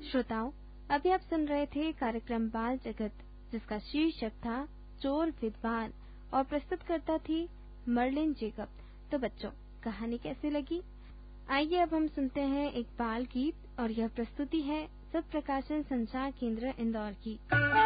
श्रोताओं, अभी आप सुन रहे थे कार्यक्रम बाल जगत, जिसका शीर्षक था चोर विद्वान और प्रस्तुतकर्ता थी मर्लिन जेकब। तो बच्चों, कहानी कैसी लगी? आइए अब हम सुनते हैं एक बाल गीत, और यह प्रस्तुति है सब प्रकाशन संचार केंद्र इंदौर की।